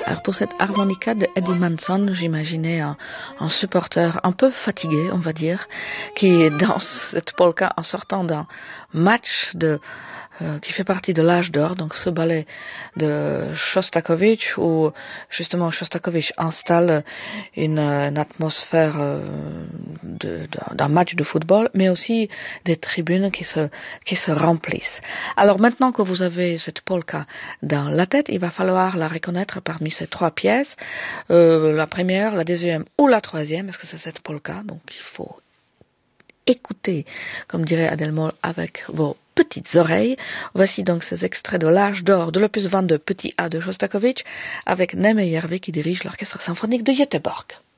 Alors pour cette harmonica de Eddie Manson, j'imaginais un supporter un peu fatigué, on va dire, qui danse cette polka en sortant d'un match qui fait partie de l'âge d'or, donc ce ballet de Shostakovich, où justement Shostakovich installe une atmosphère d'un match de football, mais aussi des tribunes qui se remplissent. Alors maintenant que vous avez cette polka dans la tête, il va falloir la reconnaître parmi ces trois pièces, la première, la deuxième ou la troisième, parce que c'est cette polka, donc il faut écouter, comme dirait Adelmo, avec vos petites oreilles. Voici donc ces extraits de l'âge d'or de l'opus 22 petit A de Shostakovich avec Neme Järvi qui dirige l'orchestre symphonique de Göteborg.